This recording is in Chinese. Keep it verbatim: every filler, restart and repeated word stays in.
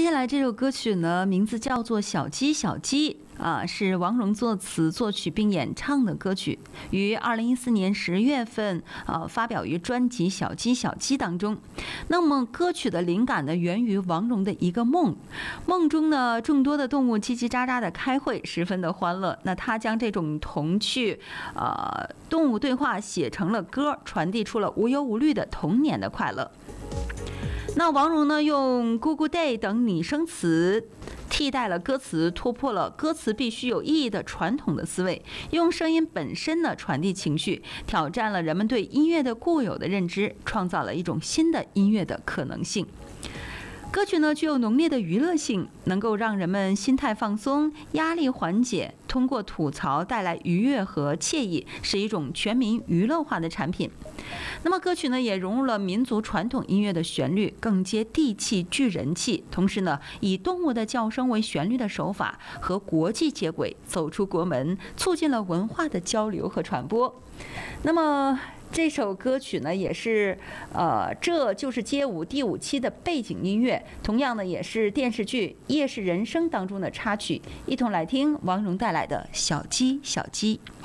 接下来这首歌曲呢，名字叫做《小鸡小鸡》啊，是王蓉作词、作曲并演唱的歌曲，于二零一四年十月份啊发表于专辑《小鸡小鸡》当中。那么歌曲的灵感呢，源于王蓉的一个梦，梦中呢，众多的动物叽叽喳喳的开会，十分的欢乐。那她将这种童趣，呃，动物对话写成了歌，传递出了无忧无虑的童年的快乐。那王蓉呢，用 Good Good Day 等拟声词替代了歌词，突破了歌词必须有意义的传统的思维，用声音本身呢传递情绪，挑战了人们对音乐的固有的认知，创造了一种新的音乐的可能性。歌曲呢具有浓烈的娱乐性，能够让人们心态放松，压力缓解，通过吐槽带来愉悦和惬意，是一种全民娱乐化的产品。那么歌曲呢也融入了民族传统音乐的旋律，更接地气具人气，同时呢以动物的叫声为旋律的手法和国际接轨，走出国门，促进了文化的交流和传播。那么这首歌曲呢，也是呃，这就是街舞第五期的背景音乐，同样呢，也是电视剧《夜市人生》当中的插曲。一同来听王蓉带来的《小鸡小鸡》。